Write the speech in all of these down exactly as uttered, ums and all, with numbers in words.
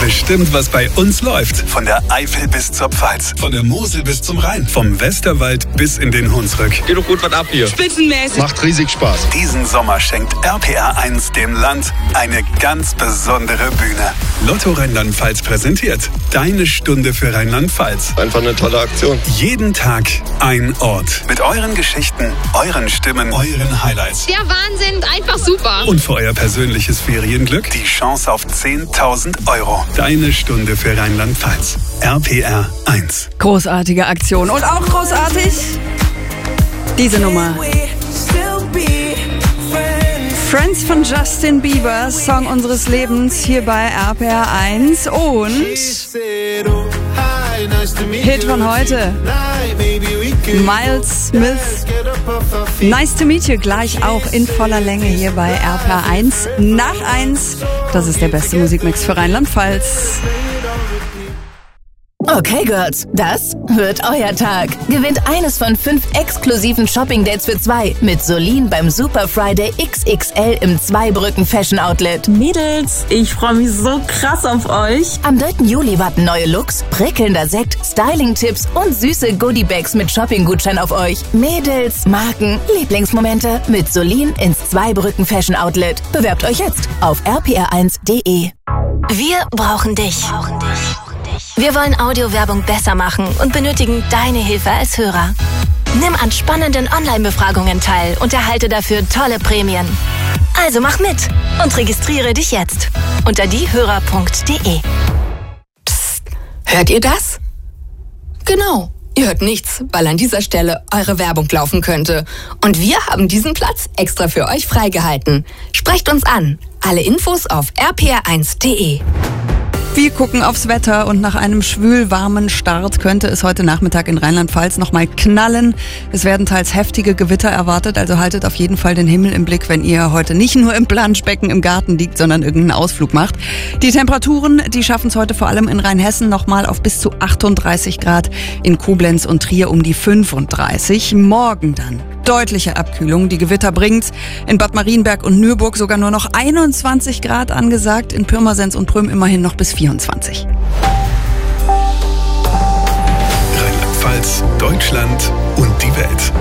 bestimmt, was bei uns läuft. Von der Eifel bis zur Pfalz, von der Mosel bis zum Rhein, vom Westerwald bis in den Hunsrück. Geht doch gut was ab hier. Spitzenmäßig. Macht riesig Spaß. Diesen Sommer schenkt R P R eins dem Land eine ganz besondere Bühne. Lotto Rheinland-Pfalz präsentiert Deine Stunde für Rheinland-Pfalz. Einfach eine tolle Aktion. Jeden Tag ein Ort. Mit euren Geschichten, euren Stimmen, euren Highlights. Der Wahnsinn, einfach super. Und für euer persönliches Ferienglück die Chance auf zehntausend Euro. Deine Stunde für Rheinland-Pfalz. R P R eins. Großartige Aktion. Und auch großartig diese Nummer. Friends von Justin Bieber, Song unseres Lebens hier bei R P R eins. Und Hit von heute, Miles Smith, Nice to Meet You, gleich auch in voller Länge hier bei R P R eins. Nach eins, das ist der beste Musikmix für Rheinland-Pfalz. Okay, Girls, das wird euer Tag. Gewinnt eines von fünf exklusiven Shopping-Dates für zwei mit Solin beim Super Friday X X L im Zweibrücken Fashion Outlet. Mädels, ich freue mich so krass auf euch. Am dritten Juli warten neue Looks, prickelnder Sekt, Styling-Tipps und süße Goodie-Bags mit Shopping-Gutschein auf euch. Mädels, Marken, Lieblingsmomente mit Solin ins Zweibrücken Fashion Outlet. Bewerbt euch jetzt auf r p r eins punkt d e. Wir brauchen dich. Wir wollen Audiowerbung besser machen und benötigen deine Hilfe als Hörer. Nimm an spannenden Online-Befragungen teil und erhalte dafür tolle Prämien. Also mach mit und registriere dich jetzt unter diehörer punkt d e. Psst, hört ihr das? Genau, ihr hört nichts, weil an dieser Stelle eure Werbung laufen könnte. Und wir haben diesen Platz extra für euch freigehalten. Sprecht uns an. Alle Infos auf r p r eins punkt d e. Wir gucken aufs Wetter und nach einem schwülwarmen Start könnte es heute Nachmittag in Rheinland-Pfalz nochmal knallen. Es werden teils heftige Gewitter erwartet, also haltet auf jeden Fall den Himmel im Blick, wenn ihr heute nicht nur im Planschbecken im Garten liegt, sondern irgendeinen Ausflug macht. Die Temperaturen, die schaffen es heute vor allem in Rheinhessen nochmal auf bis zu achtunddreißig Grad, in Koblenz und Trier um die fünfunddreißig. Morgen dann deutliche Abkühlung, die Gewitter bringt's. In Bad Marienberg und Nürburg sogar nur noch einundzwanzig Grad angesagt, in Pirmasens und Prüm immerhin noch bis vierundzwanzig. Rheinland-Pfalz, Deutschland und die Welt.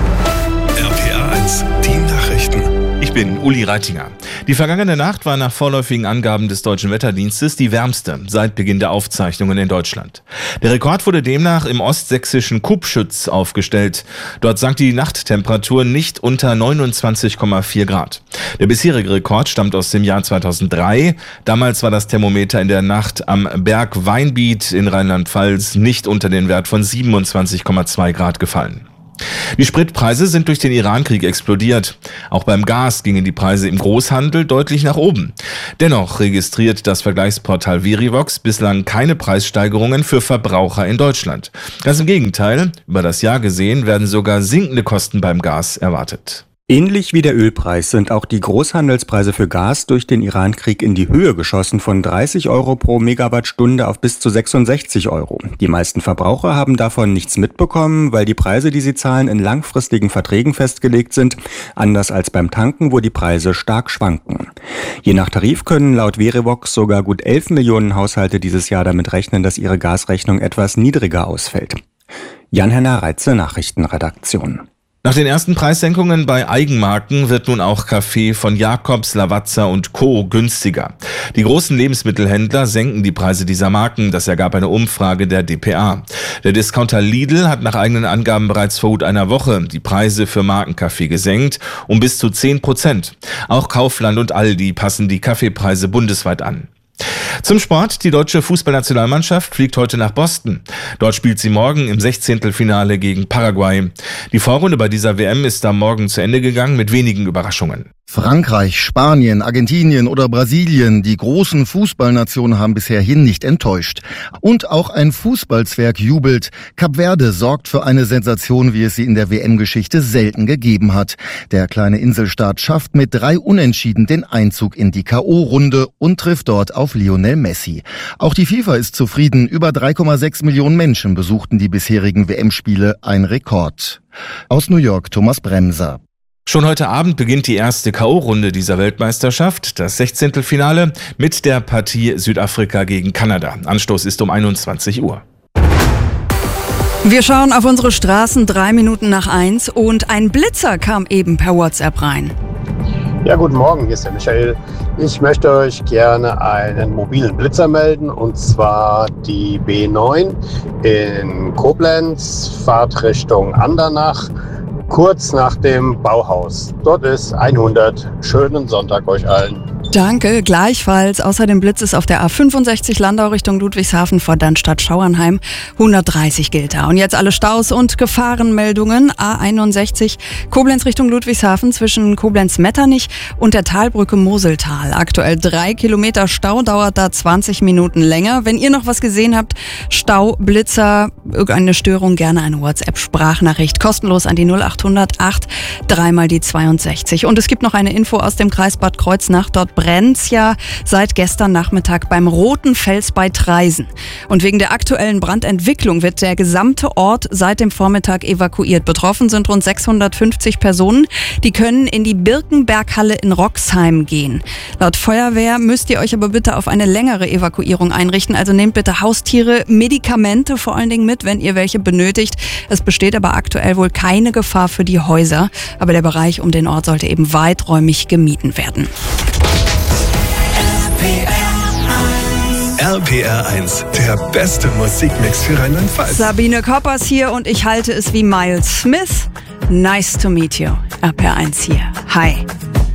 R P R eins, die Nachrichten. Ich bin Uli Reitinger. Die vergangene Nacht war nach vorläufigen Angaben des Deutschen Wetterdienstes die wärmste seit Beginn der Aufzeichnungen in Deutschland. Der Rekord wurde demnach im ostsächsischen Kubschütz aufgestellt. Dort sank die Nachttemperatur nicht unter neunundzwanzig Komma vier Grad. Der bisherige Rekord stammt aus dem Jahr zweitausenddrei. Damals war das Thermometer in der Nacht am Berg Weinbiet in Rheinland-Pfalz nicht unter den Wert von siebenundzwanzig Komma zwei Grad gefallen. Die Spritpreise sind durch den Irankrieg explodiert. Auch beim Gas gingen die Preise im Großhandel deutlich nach oben. Dennoch registriert das Vergleichsportal Verivox bislang keine Preissteigerungen für Verbraucher in Deutschland. Ganz im Gegenteil, über das Jahr gesehen werden sogar sinkende Kosten beim Gas erwartet. Ähnlich wie der Ölpreis sind auch die Großhandelspreise für Gas durch den Irankrieg in die Höhe geschossen, von dreißig Euro pro Megawattstunde auf bis zu sechsundsechzig Euro. Die meisten Verbraucher haben davon nichts mitbekommen, weil die Preise, die sie zahlen, in langfristigen Verträgen festgelegt sind, anders als beim Tanken, wo die Preise stark schwanken. Je nach Tarif können laut Verivox sogar gut elf Millionen Haushalte dieses Jahr damit rechnen, dass ihre Gasrechnung etwas niedriger ausfällt. Jan-Henner Reitze, Nachrichtenredaktion. Nach den ersten Preissenkungen bei Eigenmarken wird nun auch Kaffee von Jacobs, Lavazza und Co. günstiger. Die großen Lebensmittelhändler senken die Preise dieser Marken, das ergab eine Umfrage der d p a. Der Discounter Lidl hat nach eigenen Angaben bereits vor gut einer Woche die Preise für Markenkaffee gesenkt, um bis zu zehn Prozent. Auch Kaufland und Aldi passen die Kaffeepreise bundesweit an. Zum Sport. Die deutsche Fußballnationalmannschaft fliegt heute nach Boston. Dort spielt sie morgen im Sechzehntelfinale gegen Paraguay. Die Vorrunde bei dieser W M ist am Morgen zu Ende gegangen mit wenigen Überraschungen. Frankreich, Spanien, Argentinien oder Brasilien, die großen Fußballnationen haben bisher hin nicht enttäuscht. Und auch ein Fußballzwerg jubelt. Kap Verde sorgt für eine Sensation, wie es sie in der W M-Geschichte selten gegeben hat. Der kleine Inselstaat schafft mit drei Unentschieden den Einzug in die K O-Runde und trifft dort auf Lionel Messi. Auch die FIFA ist zufrieden. Über drei Komma sechs Millionen Menschen besuchten die bisherigen W M-Spiele, ein Rekord. Aus New York, Thomas Bremser. Schon heute Abend beginnt die erste K O-Runde dieser Weltmeisterschaft, das Sechzehntelfinale mit der Partie Südafrika gegen Kanada. Anstoß ist um einundzwanzig Uhr. Wir schauen auf unsere Straßen drei Minuten nach eins und ein Blitzer kam eben per WhatsApp rein. Ja, guten Morgen, hier ist der Michael. Ich möchte euch gerne einen mobilen Blitzer melden, und zwar die B neun in Koblenz, Fahrtrichtung Andernach, kurz nach dem Bauhaus. Dort ist hundert. Schönen Sonntag euch allen. Danke, gleichfalls. Außerdem Blitz ist auf der A fünfundsechzig Landau Richtung Ludwigshafen vor Dannstatt-Schauernheim. hundertdreißig gilt da. Und jetzt alle Staus und Gefahrenmeldungen. A einundsechzig Koblenz Richtung Ludwigshafen zwischen Koblenz-Metternich und der Talbrücke Moseltal. Aktuell drei Kilometer Stau, dauert da zwanzig Minuten länger. Wenn ihr noch was gesehen habt, Stau, Blitzer, irgendeine Störung, gerne eine WhatsApp-Sprachnachricht. Kostenlos an die null achthundert acht, dreimal die zweiundsechzig. Und es gibt noch eine Info aus dem Kreis Bad Kreuznach. Dort brennt's ja seit gestern Nachmittag beim Roten Fels bei Traisen. Und wegen der aktuellen Brandentwicklung wird der gesamte Ort seit dem Vormittag evakuiert. Betroffen sind rund sechshundertfünfzig Personen. Die können in die Birkenberghalle in Roxheim gehen. Laut Feuerwehr müsst ihr euch aber bitte auf eine längere Evakuierung einrichten. Also nehmt bitte Haustiere, Medikamente vor allen Dingen mit, wenn ihr welche benötigt. Es besteht aber aktuell wohl keine Gefahr für die Häuser. Aber der Bereich um den Ort sollte eben weiträumig gemieden werden. R P R eins, der beste Musikmix für Rheinland-Pfalz. Sabine Koppers hier und ich halte es wie Miles Smith. Nice to meet you. R P R eins hier. Hi.